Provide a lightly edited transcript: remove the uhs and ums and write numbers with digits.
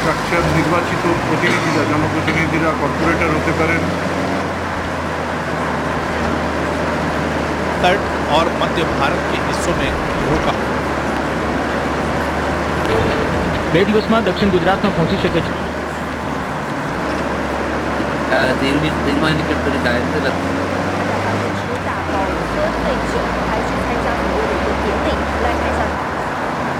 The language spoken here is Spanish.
স্ট্রাকচার নির্বাচিত প্রতিনিধিরা, জনপ্রতিনিধিরা কর্পোরেটর হতে পারেন। तट और मध्य भारत के हिस्सों में रोका। બે દિવસમાં દક્ષિણ ગુજરાતમાં પહોંચી શકે છે. they will indicate to the director that